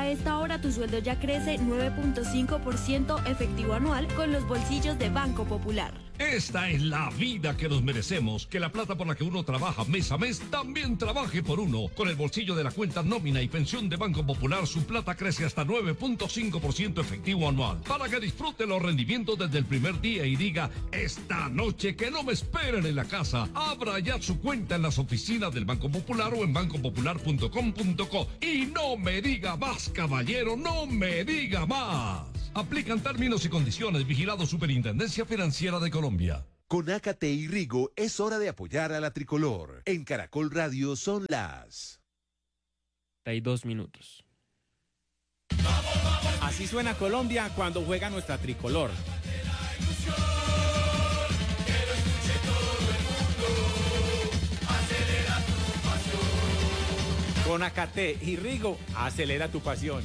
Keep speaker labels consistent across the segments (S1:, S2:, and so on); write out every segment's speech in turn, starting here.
S1: A esta hora tu sueldo ya crece 9.5% efectivo anual con los bolsillos de Banco Popular.
S2: Esta es la vida que nos merecemos, que la plata por la que uno trabaja mes a mes también trabaje por uno. Con el bolsillo de la cuenta nómina y pensión de Banco Popular, su plata crece hasta 9.5% efectivo anual, para que disfrute los rendimientos desde el primer día y diga, esta noche que no me esperen en la casa. Abra ya su cuenta en las oficinas del Banco Popular o en bancopopular.com.co. Y no me diga más, caballero, no me diga más. Aplican términos y condiciones. Vigilado Superintendencia Financiera de Colombia.
S3: Con Ácate y Rigo es hora de apoyar a la tricolor. En Caracol Radio son las
S4: 32 minutos.
S5: Así suena Colombia cuando juega nuestra tricolor. Con Ácate y Rigo, acelera tu pasión.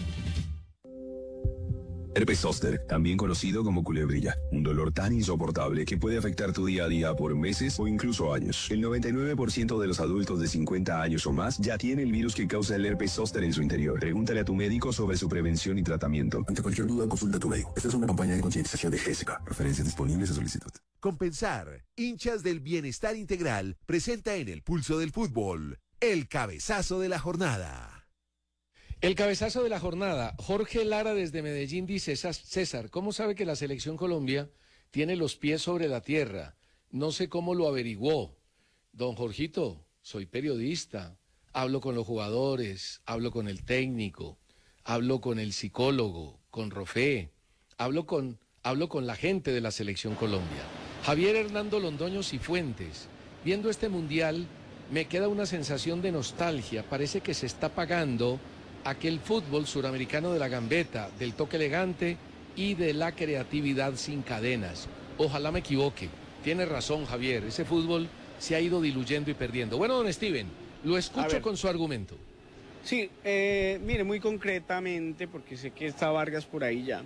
S6: Herpes zóster, también conocido como culebrilla, un dolor tan insoportable que puede afectar tu día a día por meses o incluso años. El 99% de los adultos de 50 años o más ya tiene el virus que causa el herpes zóster en su interior. Pregúntale a tu médico sobre su prevención y tratamiento.
S7: Ante cualquier duda, consulta a tu médico. Esta es una campaña de concientización de Jessica. Referencias disponibles a solicitud.
S3: Compensar, hinchas del bienestar integral, presenta en el pulso del fútbol el cabezazo de la jornada.
S8: El cabezazo de la jornada, Jorge Lara desde Medellín dice, César, ¿cómo sabe que la Selección Colombia tiene los pies sobre la tierra? No sé cómo lo averiguó. Don Jorgito, soy periodista, hablo con los jugadores, hablo con el técnico, hablo con el psicólogo, con Rofé, hablo con la gente de la Selección Colombia. Javier Hernando Londoño Cifuentes, viendo este mundial me queda una sensación de nostalgia, parece que se está pagando aquel fútbol suramericano de la gambeta, del toque elegante y de la creatividad sin cadenas. Ojalá me equivoque. Tiene razón, Javier, ese fútbol se ha ido diluyendo y perdiendo. Bueno, don Steven, lo escucho con su argumento.
S9: Sí, mire, muy concretamente, porque sé que está Vargas por ahí ya,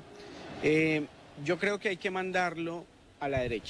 S9: yo creo que hay que mandarlo a la derecha,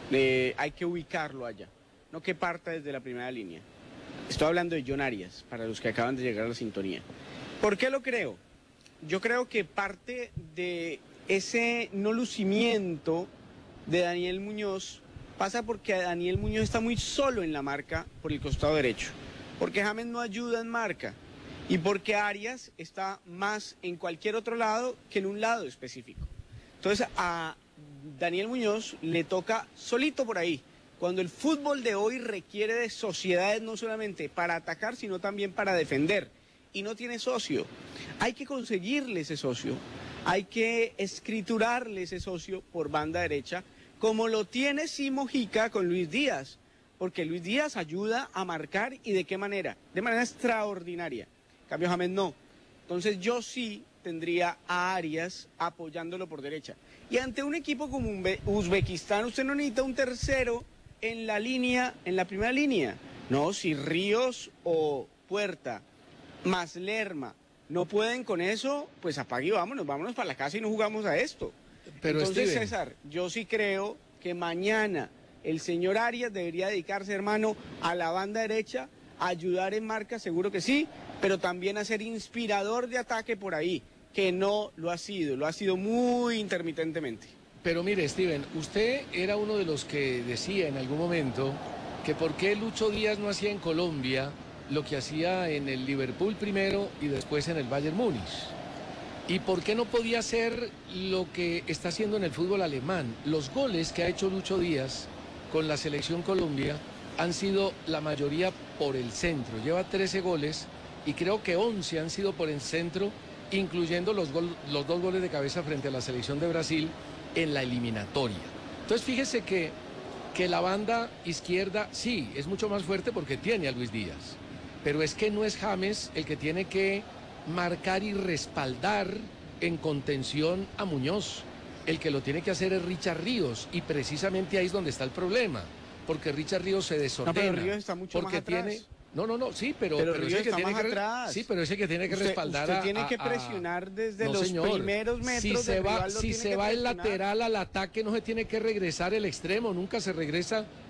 S9: hay que ubicarlo allá, no que parta desde la primera línea. Estoy hablando de John Arias, para los que acaban de llegar a la sintonía. ¿Por qué lo creo? Yo creo que parte de ese no lucimiento de Daniel Muñoz pasa porque Daniel Muñoz está muy solo en la marca por el costado derecho, porque James no ayuda en marca y porque Arias está más en cualquier otro lado que en un lado específico. Entonces a Daniel Muñoz le toca solito por ahí, cuando el fútbol de hoy requiere de sociedades no solamente para atacar, sino también para defender. Y no tiene socio. Hay que conseguirle ese socio, hay que escriturarle ese socio por banda derecha, como lo tiene Mojica con Luis Díaz, porque Luis Díaz ayuda a marcar y ¿de qué manera? De manera extraordinaria. En cambio James no. Entonces yo sí tendría a Arias apoyándolo por derecha. Y ante un equipo como Uzbekistán, usted no necesita un tercero en la línea, en la primera línea. No, si Ríos o Puerta más Lerma no pueden con eso, pues apague y vámonos para la casa y no jugamos a esto.
S8: Pero
S9: entonces,
S8: Steven,
S9: César, yo sí creo que mañana el señor Arias debería dedicarse, hermano, a la banda derecha, a ayudar en marca, seguro que sí, pero también a ser inspirador de ataque por ahí, que no lo ha sido muy intermitentemente.
S8: Pero mire, Steven, usted era uno de los que decía en algún momento que por qué Lucho Díaz no hacía en Colombia lo que hacía en el Liverpool primero y después en el Bayern Múnich. ¿Y por qué no podía hacer lo que está haciendo en el fútbol alemán? Los goles que ha hecho Lucho Díaz con la Selección Colombia han sido la mayoría por el centro. Lleva 13 goles y creo que 11 han sido por el centro, incluyendo los 2 goles de cabeza frente a la Selección de Brasil en la eliminatoria. Entonces fíjese que la banda izquierda sí, es mucho más fuerte porque tiene a Luis Díaz. Pero es que no es James el que tiene que marcar y respaldar en contención a Muñoz. El que lo tiene que hacer es Richard Ríos y precisamente ahí es donde está el problema, porque Richard Ríos se desordena.
S9: No, pero Ríos está mucho más atrás.
S8: Sí, pero
S9: Ríos
S8: ese que
S9: está
S8: tiene
S9: más
S8: que
S9: atrás.
S8: Sí, pero ese que tiene que respaldar
S9: usted tiene que presionar desde
S8: no,
S9: los
S8: señor.
S9: primeros metros.
S8: Si se va el lateral al ataque, no se tiene que regresar el extremo, nunca se regresa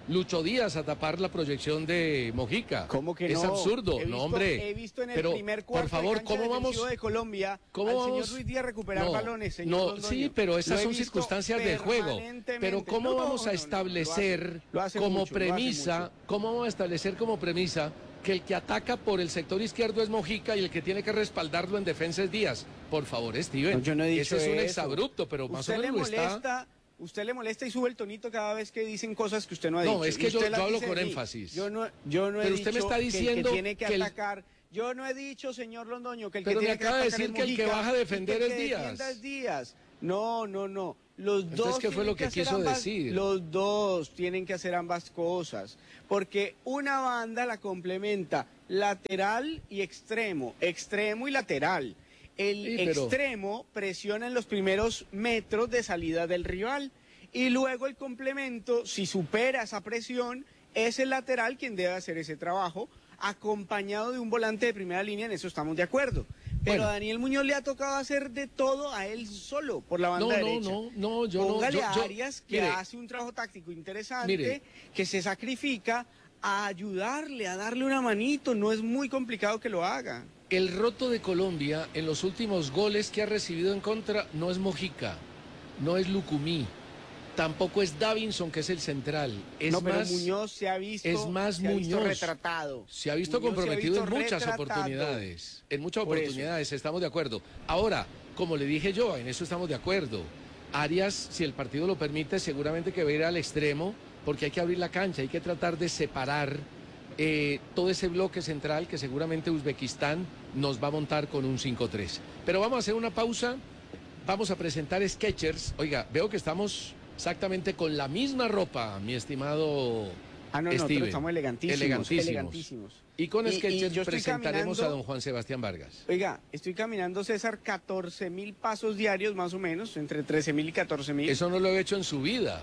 S8: Lucho Díaz a tapar la proyección de Mojica.
S9: ¿Cómo que
S8: es
S9: no?
S8: absurdo, no hombre.
S9: He visto en el
S8: pero,
S9: primer cuarto
S8: por favor,
S9: de cancha
S8: ¿cómo vamos
S9: de Colombia al señor Ruiz Díaz recuperar balones, señor
S8: No,
S9: Londoño.
S8: sí, pero esas
S9: Lo he
S8: son
S9: visto
S8: circunstancias del juego.
S9: permanentemente.
S8: Pero ¿cómo vamos a establecer como premisa, cómo vamos a establecer como premisa que el que ataca por el sector izquierdo es Mojica y el que tiene que respaldarlo en defensa es Díaz? Por favor, Steven.
S9: No, yo no he dicho
S8: ese es un
S9: eso.
S8: exabrupto, pero más o
S9: Usted le
S8: menos lo está.
S9: molesta. Usted le molesta y sube el tonito cada vez que dicen cosas que usted no ha dicho.
S8: No, es que
S9: Y
S8: yo
S9: usted las
S8: hablo
S9: dice
S8: con
S9: de mí.
S8: énfasis.
S9: Yo no he
S8: Pero usted me
S9: dicho
S8: está diciendo
S9: que tiene que
S8: que el-
S9: atacar. Yo no he dicho, señor Londoño, que el
S8: Pero
S9: que
S8: me
S9: tiene que
S8: acaba de
S9: atacar
S8: decir que el que
S9: Mojica
S8: baja a defender
S9: y que el
S8: es
S9: que
S8: Díaz.
S9: defienda es Díaz. No. Los
S8: Entonces,
S9: dos
S8: ¿qué fue
S9: tienen
S8: lo que
S9: hacer
S8: quiso
S9: ambas-
S8: decir?
S9: Los dos tienen que hacer ambas cosas. Porque una banda la complementa lateral y extremo y lateral. El
S8: Sí, pero-
S9: extremo presiona en los primeros metros de salida del rival. Y luego el complemento, si supera esa presión, es el lateral quien debe hacer ese trabajo, acompañado de un volante de primera línea, en eso estamos de acuerdo. Pero
S8: Bueno.
S9: a Daniel Muñoz le ha tocado hacer de todo a él solo, por la banda derecha. Póngale a Arias, que
S8: mire,
S9: hace un trabajo táctico interesante,
S8: Mire.
S9: que se sacrifica a ayudarle, a darle una manito, no es muy complicado que lo haga.
S8: El roto de Colombia en los últimos goles que ha recibido en contra no es Mojica, no es Lucumí, tampoco es Davinson, que es el central. Es
S9: no, pero
S8: más,
S9: Muñoz se ha visto,
S8: es más
S9: se ha visto
S8: Muñoz.
S9: retratado.
S8: Se ha visto
S9: Muñoz
S8: comprometido
S9: se ha visto
S8: en muchas
S9: retratado.
S8: oportunidades. En muchas
S9: Por
S8: oportunidades, estamos de acuerdo. Ahora, como le dije yo, en eso estamos de acuerdo. Arias, si el partido lo permite, seguramente que va a ir al extremo, porque hay que abrir la cancha, hay que tratar de separar todo ese bloque central que seguramente Uzbekistán nos va a montar con un 5-3. Pero vamos a hacer una pausa, vamos a presentar Skechers. Oiga, veo que estamos exactamente con la misma ropa, mi estimado
S9: No,
S8: Steven.
S9: pero estamos elegantísimos.
S8: Elegantísimos. Y con Skechers
S9: yo estoy
S8: presentaremos a
S9: caminando-
S8: don Juan Sebastián Vargas.
S9: Oiga, estoy caminando, César, 14.000 pasos diarios más o menos, entre 13.000 y 14.000.
S8: Eso no lo he hecho en su vida.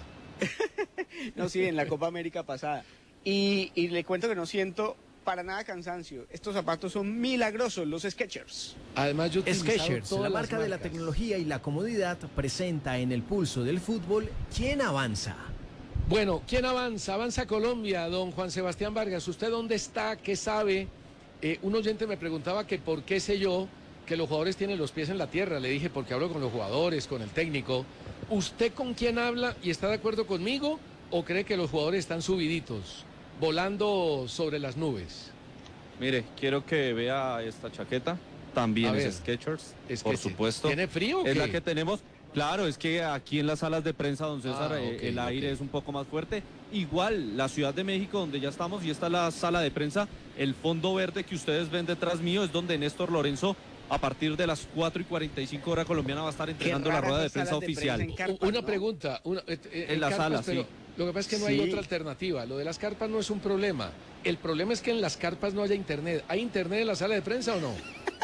S9: No, sí, en la Copa América pasada. Y le cuento que no siento para nada cansancio. Estos zapatos son milagrosos, los Skechers.
S8: Además, yo he utilizado
S10: Skechers,
S8: todas
S10: la
S8: las
S10: marca de la
S8: marcas.
S10: tecnología y la comodidad, presenta en el pulso del fútbol ¿Quién avanza?
S8: Bueno, ¿quién avanza? Avanza Colombia, don Juan Sebastián Vargas. ¿Usted dónde está? ¿Qué sabe? Un oyente me preguntaba que por qué sé yo que los jugadores tienen los pies en la tierra. Le dije, porque hablo con los jugadores, con el técnico. ¿Usted con quién habla y está de acuerdo conmigo o cree que los jugadores están subiditos, volando sobre las nubes?
S11: Mire, quiero que vea esta chaqueta. También
S8: A ver.
S11: es Skechers,
S8: Es
S11: por
S8: que sí.
S11: supuesto.
S8: ¿Tiene frío o
S11: Es
S8: qué?
S11: la que tenemos. Claro, es que aquí en las salas de prensa, don César,
S8: Ok,
S11: el aire
S8: ok.
S11: es un poco más fuerte. Igual, la Ciudad de México, donde ya estamos, y esta es la sala de prensa, el fondo verde que ustedes ven detrás mío es donde Néstor Lorenzo, a partir de las 4:45 hora colombiana, va a estar entregando la rueda de prensa oficial.
S8: Una pregunta.
S11: En la sala,
S8: pero
S11: sí.
S8: Lo que pasa es que no hay
S11: Sí.
S8: otra alternativa. Lo de las carpas no es un problema. El problema es que en las carpas no haya internet. ¿Hay internet en la sala de prensa o no?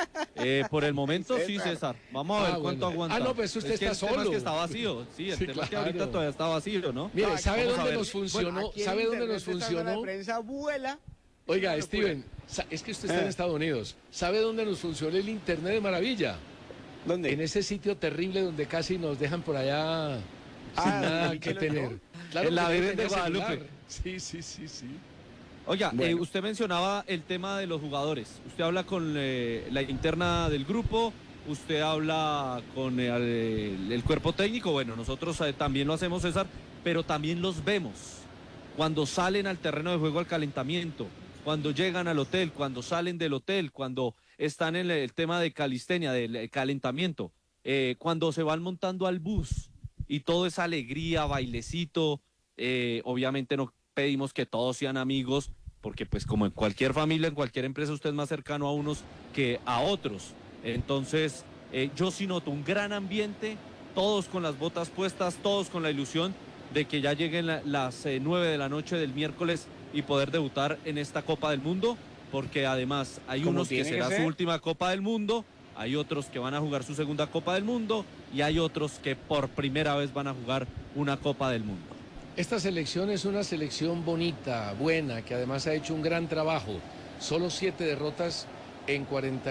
S11: Por el momento sí, César. Vamos a ver cuánto
S8: bueno.
S11: aguanta.
S8: Ah, no, pues usted
S11: Es que
S8: está
S11: el tema es
S8: solo.
S11: que está vacío. Sí, el
S8: Sí,
S11: tema es que
S8: claro.
S11: ahorita todavía está vacío, ¿no?
S8: Mire, ¿sabe
S11: Vamos a
S8: dónde
S11: ver.
S8: nos funcionó?
S9: Aquí el
S8: ¿Sabe dónde
S9: internet
S8: nos
S9: de esta sala
S8: funcionó?
S9: de prensa vuela.
S8: Oiga,
S9: Es una
S8: Steven, es que usted está en Estados Unidos. ¿Sabe dónde nos funcionó el internet de maravilla?
S9: ¿Dónde?
S8: En ese sitio terrible donde casi nos dejan por allá sin nada que
S9: Michel
S8: tener.
S9: Ochoa.
S11: En la
S8: porque yo
S11: Virgen de
S8: tenía
S11: Guadalupe.
S8: celular. Sí.
S11: Oiga,
S9: Bueno.
S11: usted mencionaba el tema de los jugadores. Usted habla con la interna del grupo, usted habla con el cuerpo técnico. Bueno, nosotros también lo hacemos, César, pero también los vemos cuando salen al terreno de juego al calentamiento, cuando llegan al hotel, cuando salen del hotel, cuando están en el tema de calistenia, del calentamiento, cuando se van montando al bus y todo es alegría, bailecito. Obviamente no pedimos que todos sean amigos, porque pues como en cualquier familia, en cualquier empresa, usted es más cercano a unos que a otros. Entonces, yo sí noto un gran ambiente, todos con las botas puestas, todos con la ilusión de que ya lleguen las 9 de la noche del miércoles y poder debutar en esta Copa del Mundo, porque además hay
S9: Como
S11: unos que
S9: tiene que
S11: será
S9: ser.
S11: su última Copa del Mundo, hay otros que van a jugar su segunda Copa del Mundo y hay otros que por primera vez van a jugar una Copa del Mundo.
S8: Esta selección es una selección bonita, buena, que además ha hecho un gran trabajo. Solo 7 derrotas en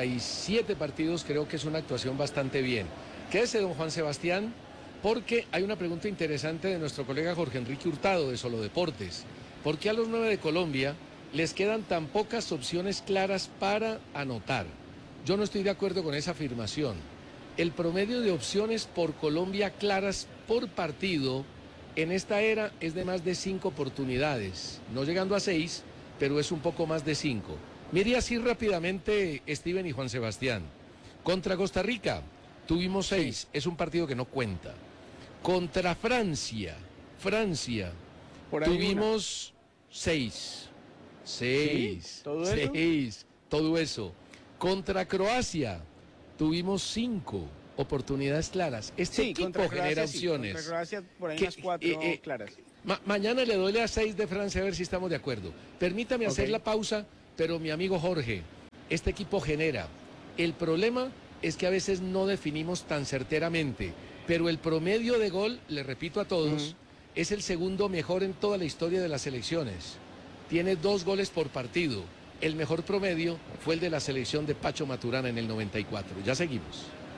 S8: 47 partidos, creo que es una actuación bastante bien. Quédese, don Juan Sebastián, porque hay una pregunta interesante de nuestro colega Jorge Enrique Hurtado de Solo Deportes. ¿Por qué a los 9 de Colombia les quedan tan pocas opciones claras para anotar? Yo no estoy de acuerdo con esa afirmación. El promedio de opciones por Colombia claras por partido en esta era es de más de 5 oportunidades, no llegando a 6, pero es un poco más de 5. Mire así rápidamente, Steven y Juan Sebastián. Contra Costa Rica tuvimos 6, es un partido que no cuenta. Contra Francia, tuvimos 6. 6.
S9: ¿Todo eso?
S8: 6. Todo eso. Contra Croacia tuvimos 5 oportunidades claras. Este equipo genera opciones.
S9: Contra Croacia por ahí unas 4 claras.
S8: Mañana le doy las 6 de Francia a ver si estamos de acuerdo. Permítame hacer la pausa, pero mi amigo Jorge, este equipo genera. El problema es que a veces no definimos tan certeramente, pero el promedio de gol, le repito a todos, es el segundo mejor en toda la historia de las selecciones. Tiene 2 goles por partido. El mejor promedio fue el de la selección de Pacho Maturana en el 94. Ya seguimos.